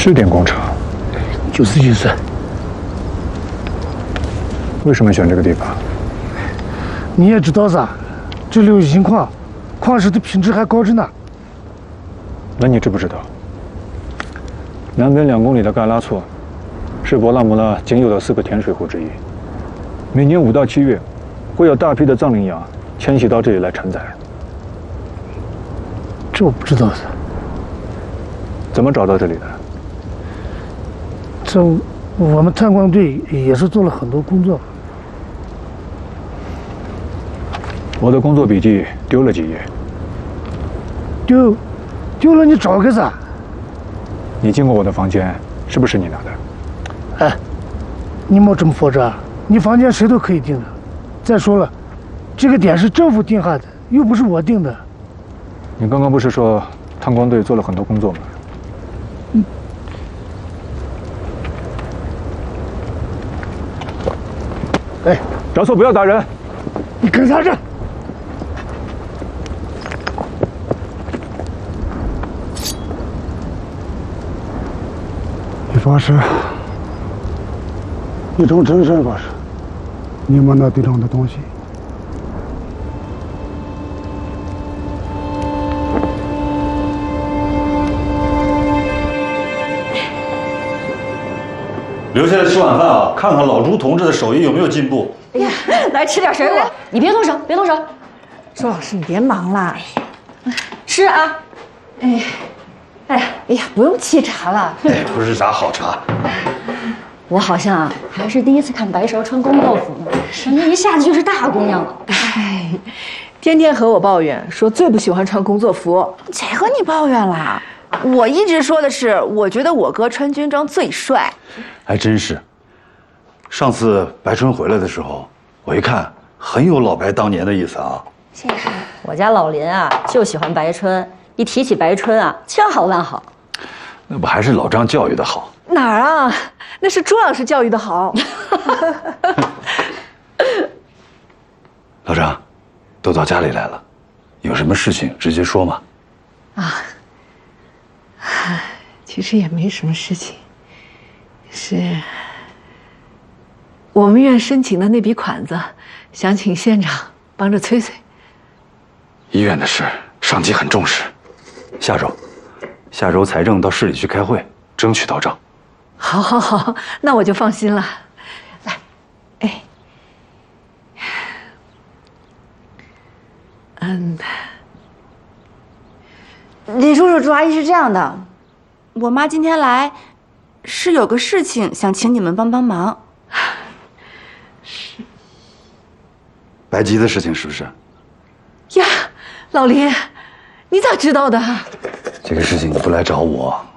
试点工程， 就是。 为什么选这个地方？ 你也知道噻，这里有银矿，矿石的品质还高着呢。 那你知不知道，南边2公里的盖拉措，是博拉姆拉仅有的4个甜水湖之一。每年5到7月，会有大批的藏羚羊迁徙到这里来产崽。 这我不知道噻。 怎么找到这里的？ 这我们探矿队也是做了很多工作。 我的工作笔记丢了几页。 丢了你找个噻。 你进过我的房间，是不是你拿的？ 哎，你莫这么说着，你房间谁都可以订的。再说了，这个点是政府定下的，又不是我定的。 你刚刚不是说探矿队做了很多工作吗？哎，找错不要打人！ 你干啥这？你发誓，你从真身发誓，你们那地上的东西。 留下来吃晚饭啊！看看老朱同志的手艺有没有进步。 哎呀，来吃点水果，你别动手，别动手。 周老师，你别忙了， 吃啊！哎呀，不用沏茶了。 哎，不是啥好茶。 我好像还是第一次看白勺穿工作服呢，人家一下子就是大姑娘了。 哎，天天和我抱怨说最不喜欢穿工作服， 谁和你抱怨啦？我一直说的是，我觉得我哥穿军装最帅。 还真是。上次白春回来的时候，我一看，很有老白当年的意思啊。 谢谢。我家老林啊，就喜欢白春，一提起白春啊，千好万好。 那不还是老张教育的好？ 哪儿啊？那是朱老师教育的好。 老张，都到家里来了，有什么事情直接说嘛。 其实也没什么事情，是我们院申请的那笔款子，想请县长帮着催催。 医院的事，上级很重视。下周财政到市里去开会，争取到账。 好，那我就放心了。来，哎， 李叔叔、朱阿姨是这样的，我妈今天来，是有个事情想请你们帮帮忙。 白吉的事情是不是？ 呀，老林，你咋知道的？ 这个事情你不来找我，